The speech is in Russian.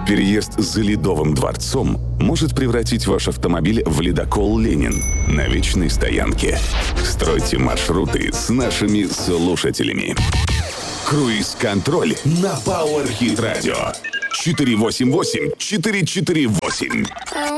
Переезд за Ледовым дворцом может превратить ваш автомобиль в ледокол «Ленин» на вечной стоянке. Стройте маршруты с нашими слушателями. Круиз-контроль на Power Hit Radio. 488-448.